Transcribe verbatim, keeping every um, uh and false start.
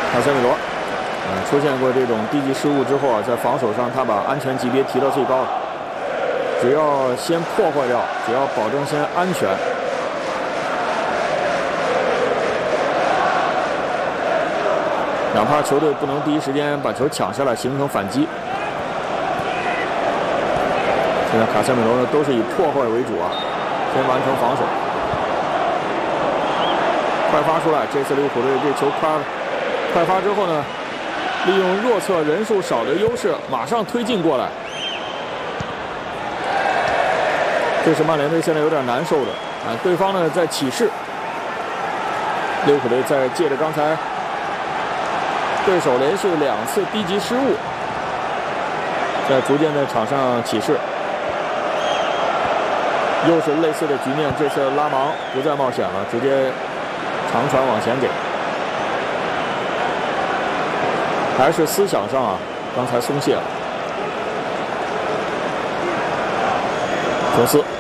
卡塞米罗，嗯、呃，出现过这种低级失误之后啊，在防守上他把安全级别提到最高了。只要先破坏掉，只要保证先安全。 哪怕球队不能第一时间把球抢下来，形成反击。现在卡塞米罗呢，都是以破坏为主啊，先完成防守。快发出来，这次利物浦队这球快快发之后呢，利用弱侧人数少的优势，马上推进过来。这是曼联队现在有点难受的啊，对方呢在起势，利物浦队在借着刚才。 对手连续两次低级失误，在逐渐在场上起势，又是类似的局面。这次拉芒不再冒险了，直接长传往前给，还是思想上啊，刚才松懈了。琼斯。